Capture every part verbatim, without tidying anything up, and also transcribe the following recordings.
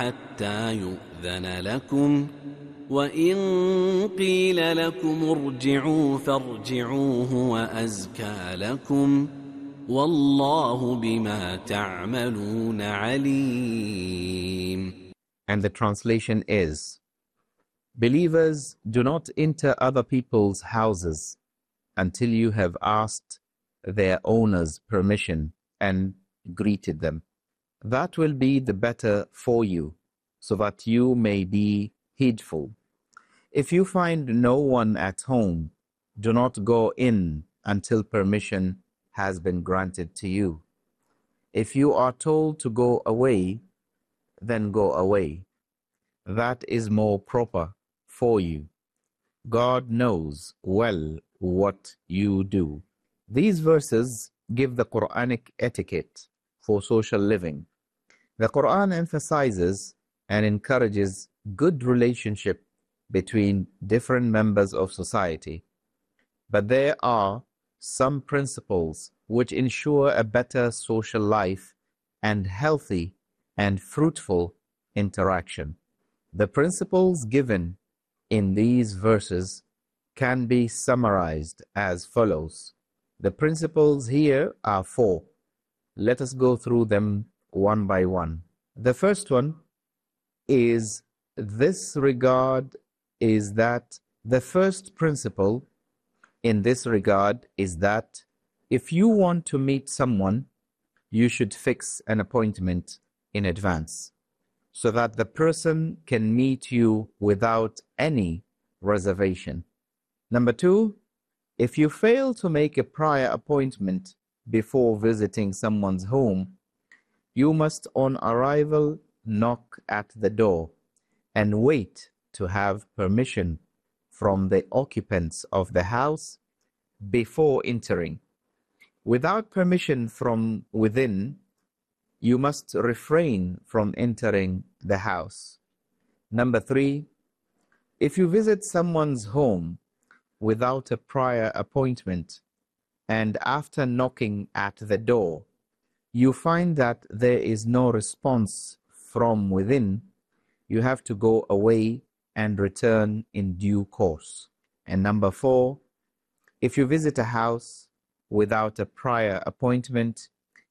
حتى يؤذن لكم وإن قيل لكم ارجعوا فارجعوا هو أزكى لكم والله بما تعملون عليم. And the translation is, believers, do not enter other people's houses until you have asked their owners permission and greeted them. That will be the better for you, so that you may be heedful. If you find no one at home, do not go in until permission has been granted to you. If you are told to go away, then go away. That is more proper for you. God knows well what you do. These verses give the Quranic etiquette for social living. The Quran emphasizes and encourages good relationship between different members of society. But there are some principles which ensure a better social life and healthy and fruitful interaction. The principles given in these verses can be summarized as follows. The principles here are four. Let us go through them one by one. The first one is this regard is that the first principle in this regard is that if you want to meet someone, you should fix an appointment in advance so that the person can meet you without any reservation. Number two, if you fail to make a prior appointment before visiting someone's home, you must on arrival knock at the door and wait to have permission from the occupants of the house before entering. Without permission from within, you must refrain from entering the house. Number three, if you visit someone's home without a prior appointment and after knocking at the door, you find that there is no response from within, you have to go away and return in due course. And number four, if you visit a house without a prior appointment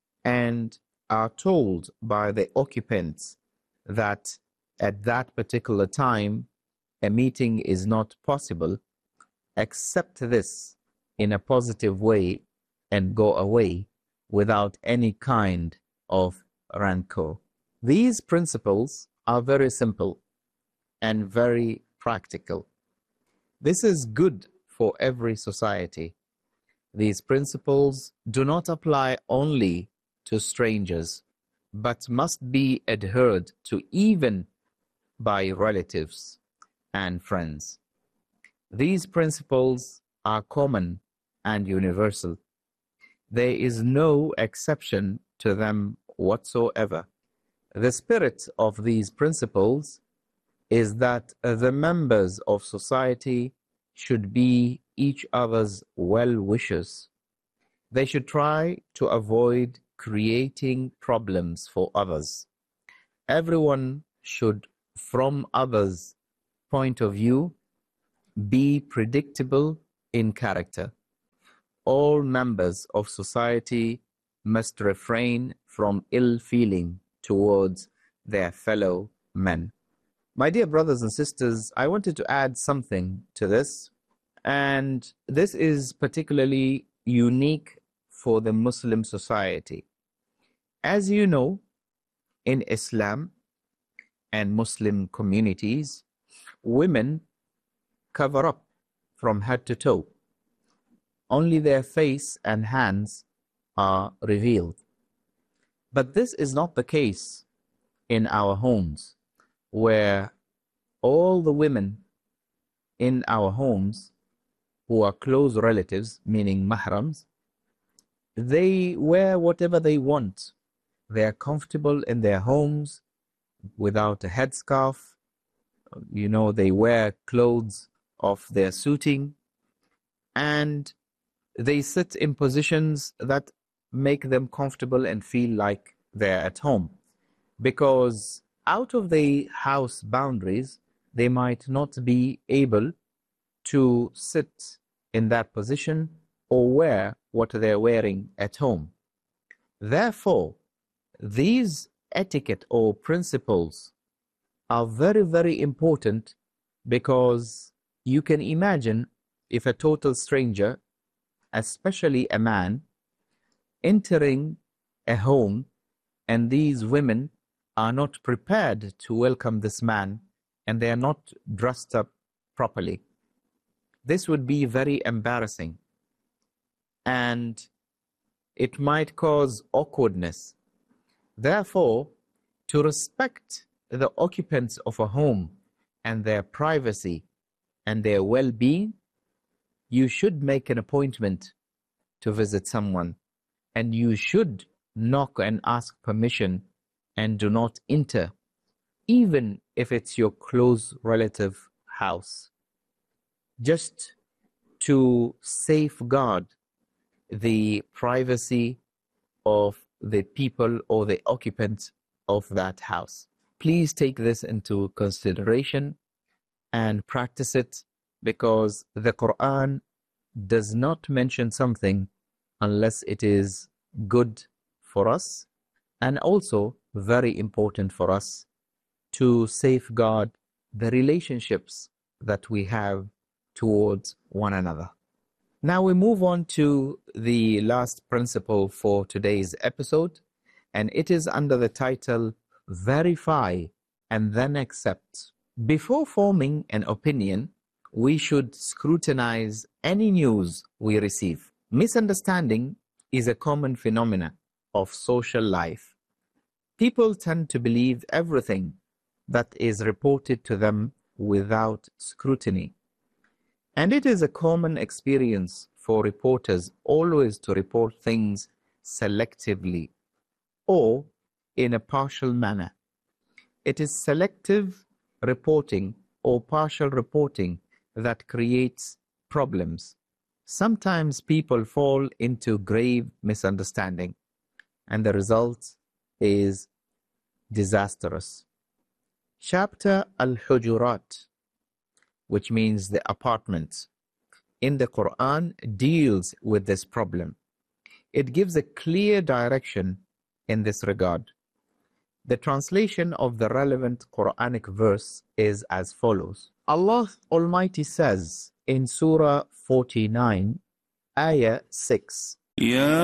and are told by the occupants that at that particular time a meeting is not possible, accept this in a positive way and go away without any kind of rancor. These principles are very simple and very practical. This is good for every society. These principles do not apply only to strangers, but must be adhered to even by relatives and friends. These principles are common and universal. There is no exception to them whatsoever. The spirit of these principles is that the members of society should be each other's well-wishers. They should try to avoid creating problems for others. Everyone should, from others' point of view, be predictable in character. All members of society must refrain from ill feeling towards their fellow men. My dear brothers and sisters, I wanted to add something to this, and this is particularly unique for the Muslim society. As you know, in Islam and Muslim communities, women cover up from head to toe. Only their face and hands are revealed. But this is not the case in our homes, where all the women in our homes who are close relatives, meaning mahrams, they wear whatever they want. They are comfortable in their homes without a headscarf. You know, they wear clothes of their suiting, and they sit in positions that make them comfortable and feel like they're at home. Because out of the house boundaries, they might not be able to sit in that position or wear what they're wearing at home. Therefore, these etiquette or principles are very, very important, because you can imagine if a total stranger, especially a man, entering a home and these women are not prepared to welcome this man and they are not dressed up properly. This would be very embarrassing and it might cause awkwardness. Therefore, to respect the occupants of a home and their privacy and their well-being, you should make an appointment to visit someone, and you should knock and ask permission and do not enter, even if it's your close relative house, just to safeguard the privacy of the people or the occupants of that house. Please take this into consideration and practice it, because the Quran does not mention something unless it is good for us and also very important for us to safeguard the relationships that we have towards one another. Now we move on to the last principle for today's episode, and it is under the title Verify and then Accept. Before forming an opinion, we should scrutinize any news we receive. Misunderstanding is a common phenomenon of social life. People tend to believe everything that is reported to them without scrutiny. And it is a common experience for reporters always to report things selectively or in a partial manner. It is selective reporting or partial reporting that creates problems. Sometimes people fall into grave misunderstanding, and the result is disastrous. Chapter Al-Hujurat, which means the apartments, in the Quran deals with this problem. It gives a clear direction in this regard. The translation of the relevant Quranic verse is as follows. Allah Almighty says in Surah forty-nine, Ayah six,